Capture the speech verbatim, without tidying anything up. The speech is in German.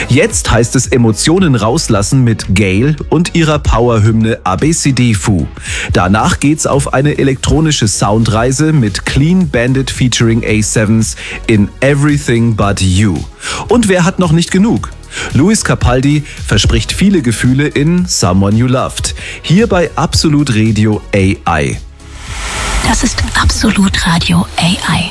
Jetzt heißt es Emotionen rauslassen mit Gayle und ihrer Powerhymne A B C D Fu. Danach geht's auf eine elektronische Soundreise mit Clean Bandit featuring A Sevens in Everything But You. Und wer hat noch nicht genug? Lewis Capaldi verspricht viele Gefühle in Someone You Loved. Hier bei Absolut Radio A I. Das ist Absolut Radio A I.